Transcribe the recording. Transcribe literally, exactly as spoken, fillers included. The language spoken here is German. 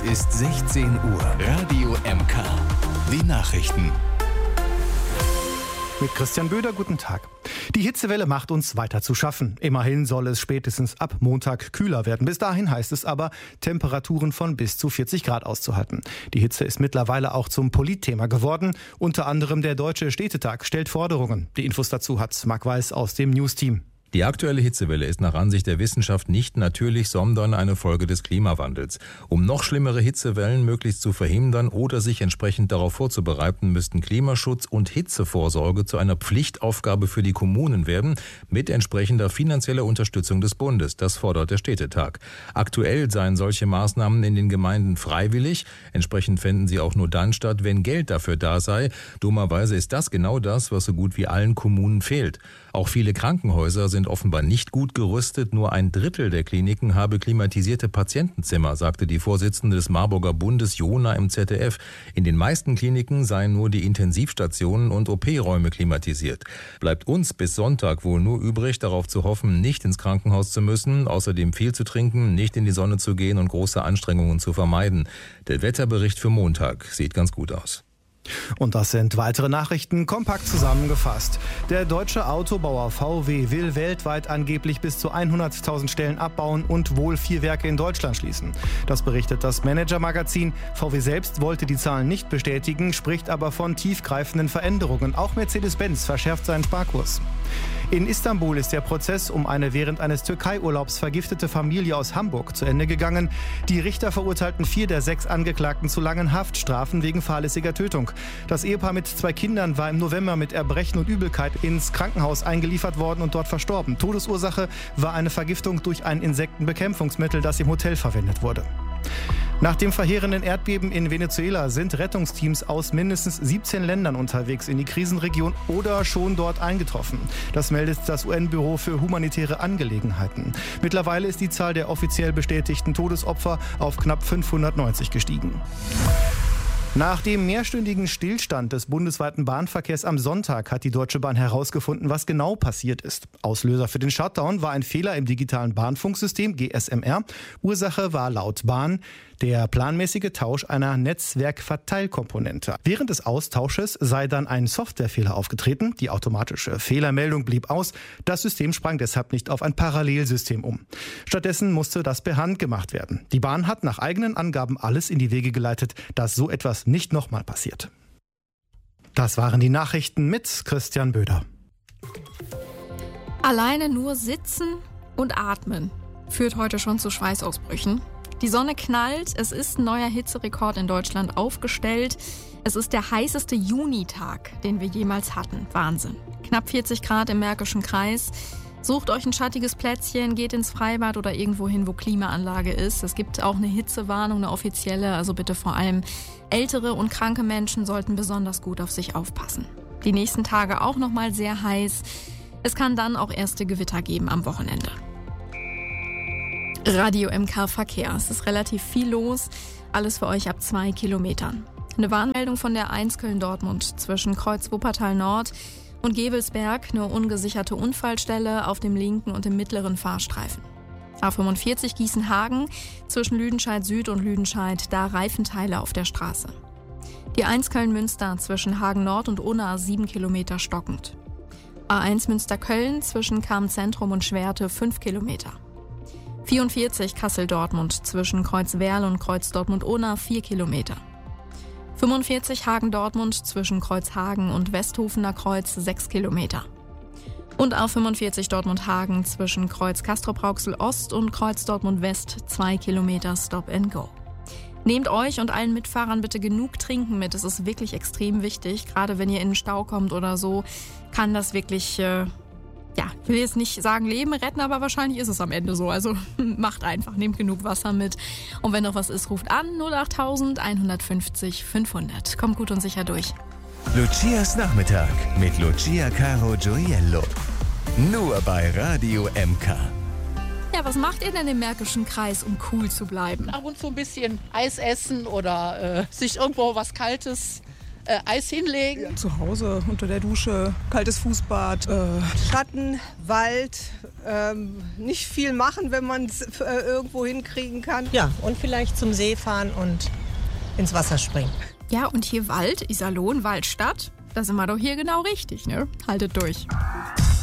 ist sechzehn Uhr. Radio M K. Die Nachrichten. Mit Christian Böder, guten Tag. Die Hitzewelle macht uns weiter zu schaffen. Immerhin soll es spätestens ab Montag kühler werden. Bis dahin heißt es aber, Temperaturen von bis zu vierzig Grad auszuhalten. Die Hitze ist mittlerweile auch zum Politthema geworden. Unter anderem der Deutsche Städtetag stellt Forderungen. Die Infos dazu hat Marc Weiß aus dem News-Team. Die aktuelle Hitzewelle ist nach Ansicht der Wissenschaft nicht natürlich, sondern eine Folge des Klimawandels. Um noch schlimmere Hitzewellen möglichst zu verhindern oder sich entsprechend darauf vorzubereiten, müssten Klimaschutz und Hitzevorsorge zu einer Pflichtaufgabe für die Kommunen werden, mit entsprechender finanzieller Unterstützung des Bundes. Das fordert der Städtetag. Aktuell seien solche Maßnahmen in den Gemeinden freiwillig. Entsprechend fänden sie auch nur dann statt, wenn Geld dafür da sei. Dummerweise ist das genau das, was so gut wie allen Kommunen fehlt. Auch viele Krankenhäuser sind offenbar nicht gut gerüstet. Nur ein Drittel der Kliniken habe klimatisierte Patientenzimmer, sagte die Vorsitzende des Marburger Bundes Jona im Z D F. In den meisten Kliniken seien nur die Intensivstationen und O P-Räume klimatisiert. Bleibt uns bis Sonntag wohl nur übrig, darauf zu hoffen, nicht ins Krankenhaus zu müssen, außerdem viel zu trinken, nicht in die Sonne zu gehen und große Anstrengungen zu vermeiden. Der Wetterbericht für Montag sieht ganz gut aus. Und das sind weitere Nachrichten, kompakt zusammengefasst. Der deutsche Autobauer V W will weltweit angeblich bis zu hunderttausend Stellen abbauen und wohl vier Werke in Deutschland schließen. Das berichtet das Manager-Magazin. V W selbst wollte die Zahlen nicht bestätigen, spricht aber von tiefgreifenden Veränderungen. Auch Mercedes-Benz verschärft seinen Sparkurs. In Istanbul ist der Prozess um eine während eines Türkei-Urlaubs vergiftete Familie aus Hamburg zu Ende gegangen. Die Richter verurteilten vier der sechs Angeklagten zu langen Haftstrafen wegen fahrlässiger Tötung. Das Ehepaar mit zwei Kindern war im November mit Erbrechen und Übelkeit ins Krankenhaus eingeliefert worden und dort verstorben. Todesursache war eine Vergiftung durch ein Insektenbekämpfungsmittel, das im Hotel verwendet wurde. Nach dem verheerenden Erdbeben in Venezuela sind Rettungsteams aus mindestens siebzehn Ländern unterwegs in die Krisenregion oder schon dort eingetroffen. Das meldet das U N-Büro für humanitäre Angelegenheiten. Mittlerweile ist die Zahl der offiziell bestätigten Todesopfer auf knapp fünfhundertneunzig gestiegen. Nach dem mehrstündigen Stillstand des bundesweiten Bahnverkehrs am Sonntag hat die Deutsche Bahn herausgefunden, was genau passiert ist. Auslöser für den Shutdown war ein Fehler im digitalen Bahnfunksystem G S M R. Ursache war laut Bahn der planmäßige Tausch einer Netzwerkverteilkomponente. Während des Austausches sei dann ein Softwarefehler aufgetreten. Die automatische Fehlermeldung blieb aus. Das System sprang deshalb nicht auf ein Parallelsystem um. Stattdessen musste das per Hand gemacht werden. Die Bahn hat nach eigenen Angaben alles in die Wege geleitet, dass so etwas nicht nochmal passiert. Das waren die Nachrichten mit Christian Böder. Alleine nur sitzen und atmen führt heute schon zu Schweißausbrüchen. Die Sonne knallt, es ist ein neuer Hitzerekord in Deutschland aufgestellt. Es ist der heißeste Junitag, den wir jemals hatten. Wahnsinn. Knapp vierzig Grad im Märkischen Kreis. Sucht euch ein schattiges Plätzchen, geht ins Freibad oder irgendwo hin, wo Klimaanlage ist. Es gibt auch eine Hitzewarnung, eine offizielle. Also bitte vor allem ältere und kranke Menschen sollten besonders gut auf sich aufpassen. Die nächsten Tage auch nochmal sehr heiß. Es kann dann auch erste Gewitter geben am Wochenende. Radio M K Verkehr. Es ist relativ viel los. Alles für euch ab zwei Kilometern. Eine Warnmeldung von der eins Köln-Dortmund zwischen Kreuz Wuppertal Nord und Gevelsberg. Eine ungesicherte Unfallstelle auf dem linken und dem mittleren Fahrstreifen. A fünfundvierzig Gießen-Hagen zwischen Lüdenscheid Süd und Lüdenscheid. Da Reifenteile auf der Straße. Die eins Köln-Münster zwischen Hagen Nord und Unna sieben Kilometer stockend. A eins Münster-Köln zwischen Cham-Zentrum und Schwerte fünf Kilometer. vierundvierzig Kassel-Dortmund zwischen Kreuzwerl und Kreuz Dortmund-Unna vier Kilometer. fünfundvierzig Hagen-Dortmund zwischen Kreuzhagen und Westhofener Kreuz sechs Kilometer. Und A fünfundvierzig Dortmund-Hagen zwischen Kreuz Castrop-Rauxel-Ost und Kreuz Dortmund-West zwei Kilometer Stop and Go. Nehmt euch und allen Mitfahrern bitte genug Trinken mit. Es ist wirklich extrem wichtig. Gerade wenn ihr in den Stau kommt oder so, kann das wirklich... Äh, Ja, ich will jetzt nicht sagen Leben retten, aber wahrscheinlich ist es am Ende so. Also macht einfach, nehmt genug Wasser mit. Und wenn noch was ist, ruft an null acht tausend einhundertfünfzig fünfhundert. Kommt gut und sicher durch. Lucias Nachmittag mit Lucia Caro Gioiello. Nur bei Radio M K. Ja, was macht ihr denn im Märkischen Kreis, um cool zu bleiben? Ab und zu ein bisschen Eis essen oder äh, sich irgendwo was Kaltes äh, Eis hinlegen. Ja, zu Hause, unter der Dusche, kaltes Fußbad. Äh. Schatten, Wald, ähm, nicht viel machen, wenn man es äh, irgendwo hinkriegen kann. Ja, und vielleicht zum See fahren und ins Wasser springen. Ja, und hier Wald, Iserlohn, Waldstadt, da sind wir doch hier genau richtig, ne? Haltet durch.